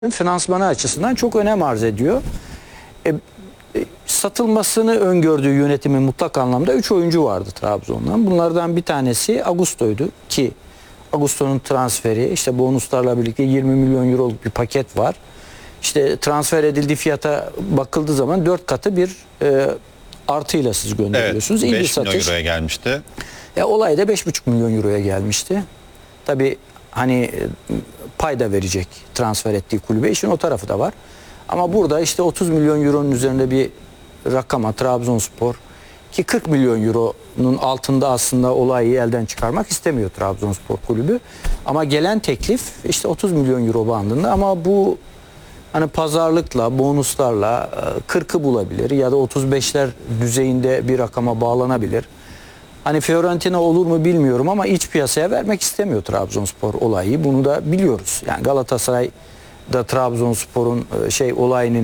finansmanı açısından çok önem arz ediyor. Satılmasını öngördüğü yönetimin mutlak anlamda 3 oyuncu vardı Trabzon'dan. Bunlardan bir tanesi Augusto'ydu ki Augusto'nun transferi işte bonuslarla birlikte 20 milyon euroluk bir paket var. İşte transfer edildiği fiyata bakıldığı zaman 4 katı bir artıyla siz gönderiyorsunuz. Evet, İyi bir 5 milyon satış. euroya gelmişti. Olay da 5,5 milyon euroya gelmişti. Tabii hani payda verecek transfer ettiği kulübe, işin o tarafı da var. Ama burada işte 30 milyon euronun üzerinde bir rakama Trabzonspor, ki 40 milyon euronun altında aslında olayı elden çıkarmak istemiyor Trabzonspor kulübü. Ama gelen teklif işte 30 milyon euro bandında, ama bu hani pazarlıkla, bonuslarla 40'ı bulabilir ya da 35'ler düzeyinde bir rakama bağlanabilir. Hani Fiorentina olur mu bilmiyorum ama iç piyasaya vermek istemiyor Trabzonspor olayı. Bunu da biliyoruz. Yani Galatasaray da Trabzonspor'un olayının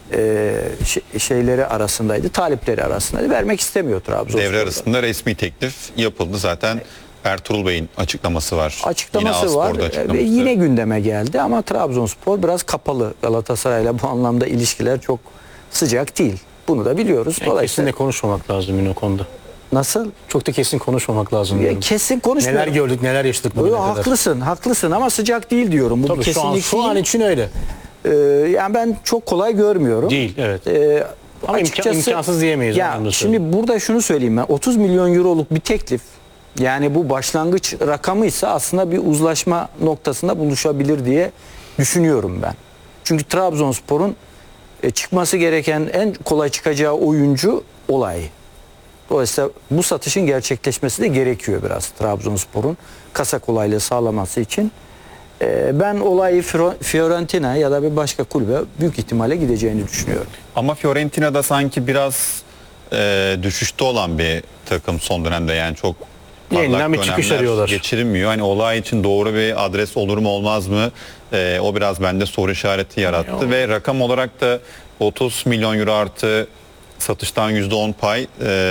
şeyleri arasındaydı, talipleri arasındaydı. Vermek istemiyor Trabzonspor. Devre arasında resmi teklif yapıldı. Zaten Ertuğrul Bey'in açıklaması var. Açıklaması var ve yine gündeme geldi ama Trabzonspor biraz kapalı. Galatasaray'la bu anlamda ilişkiler çok sıcak değil. Bunu da biliyoruz. Kesin de konuşmamak lazım yine o konuda. Nasıl? Çok da kesin konuşmamak lazım. Kesin konuşmuyorum. Neler gördük, neler yaşadık bugüne kadar. Haklısın ama sıcak değil diyorum. Bu Tabii kesinlik şu an için öyle. Yani ben çok kolay görmüyorum. Değil, evet. Ama Açıkçası, imkansız diyemeyiz. Şimdi burada şunu söyleyeyim ben. 30 milyon euroluk bir teklif, yani bu başlangıç rakamıysa aslında bir uzlaşma noktasında buluşabilir diye düşünüyorum ben. Çünkü Trabzonspor'un çıkması gereken en kolay çıkacağı oyuncu Olay. Dolayısıyla bu satışın gerçekleşmesi de gerekiyor biraz Trabzonspor'un kasa kolaylığı sağlaması için. Ben Olay'ı Fiorentina ya da bir başka kulübe büyük ihtimalle gideceğini düşünüyorum. Ama Fiorentina'da sanki biraz düşüşte olan bir takım son dönemde, yani çok yeniden bir çıkış arıyorlar. Geçirilmiyor. Hani Olay için doğru bir adres olur mu olmaz mı? O biraz bende soru işareti yarattı ve rakam olarak da 30 milyon euro artı satıştan %10 pay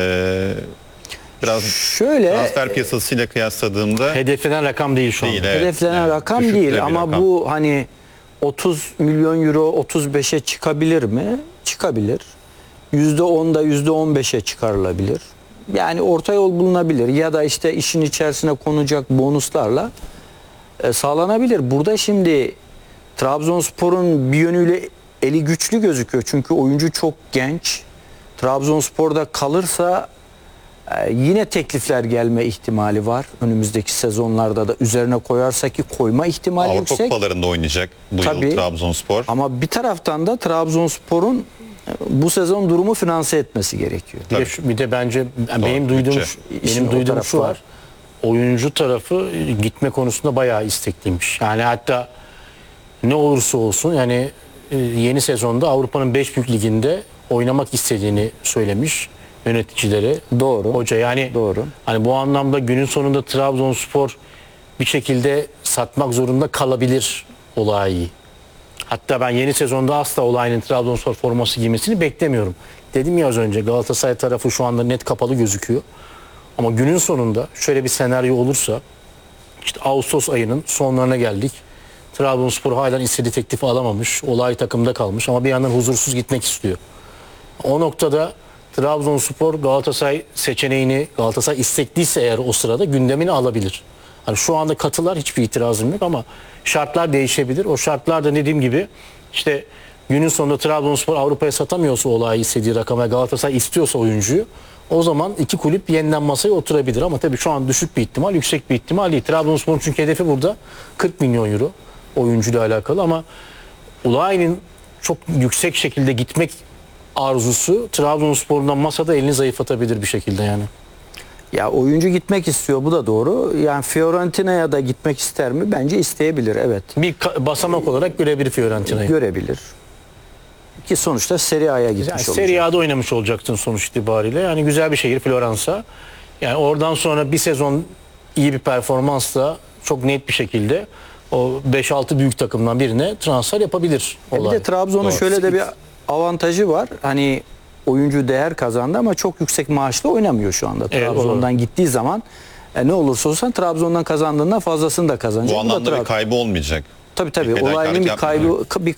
biraz şöyle transfer piyasasıyla kıyasladığımda hedeflenen rakam değil şu an. Evet. Hedeflenen Yani rakam düşük değil bir ama rakam. bu hani 30 milyon euro 35'e çıkabilir mi? Çıkabilir. %10'da %15'e çıkarılabilir. Yani orta yol bulunabilir ya da işte işin içerisine konacak bonuslarla sağlanabilir. Burada şimdi Trabzonspor'un bir yönüyle eli güçlü gözüküyor. Çünkü oyuncu çok genç. Trabzonspor'da kalırsa yine teklifler gelme ihtimali var. Önümüzdeki sezonlarda da üzerine koyarsa ki koyma ihtimali Avrupa yüksek. kupalarında oynayacak bu yıl Trabzonspor. Ama bir taraftan da Trabzonspor'un bu sezon durumu finanse etmesi gerekiyor. Bir de bence benim duyduğum şu var. Oyuncu tarafı gitme konusunda bayağı istekliymiş. Yani hatta ne olursa olsun yani yeni sezonda Avrupa'nın 5 büyük liginde oynamak istediğini söylemiş yöneticileri. Doğru. Hoca yani doğru. Hani bu anlamda günün sonunda Trabzonspor bir şekilde satmak zorunda kalabilir Olay'ı. Hatta ben yeni sezonda asla Olay'ın Trabzonspor forması giymesini beklemiyorum. Dedim ya az önce, Galatasaray tarafı şu anda net kapalı gözüküyor. Ama günün sonunda şöyle bir senaryo olursa, işte Ağustos ayının sonlarına geldik. Trabzonspor halen istediği teklifi alamamış. Olay takımda kalmış ama bir yandan huzursuz gitmek istiyor. O noktada Trabzonspor Galatasaray seçeneğini, Galatasaray istekliyse eğer o sırada gündemini alabilir. Hani şu anda katılar, hiçbir itirazım yok ama şartlar değişebilir. O şartlarda dediğim gibi işte günün sonunda Trabzonspor Avrupa'ya satamıyorsa Olay'ı istediği rakama, Galatasaray istiyorsa oyuncuyu, o zaman iki kulüp yeniden masaya oturabilir. Ama tabii şu an düşük bir ihtimal, yüksek bir ihtimal değil. Trabzonspor'un çünkü hedefi burada 40 milyon euro oyuncuyla alakalı ama Olay'ın çok yüksek şekilde gitmek arzusu Trabzonspor'dan masada elini zayıflatabilir bir şekilde yani. Ya oyuncu gitmek istiyor, bu da doğru. Yani Fiorentina'ya da gitmek ister mi? Bence isteyebilir, evet. Bir basamak olarak görebilir Fiorentina'yı. Görebilir. Ki sonuçta Serie A'ya gitmiş olacak. Serie A'da oynamış olacaksın sonuç itibariyle. Yani güzel bir şehir Floransa. Yani oradan sonra bir sezon iyi bir performansla çok net bir şekilde o 5-6 büyük takımdan birine transfer yapabilir. Bir de Trabzon'un şöyle de bir avantajı var. Hani oyuncu değer kazandı ama çok yüksek maaşla oynamıyor şu anda. Trabzon'dan gittiği zaman ne olursa olsun Trabzon'dan kazandığından fazlasını da kazanacak. Bu anlamda bir kaybı olmayacak. Tabii fedakarlık olayının bir yapmıyorlar. kaybı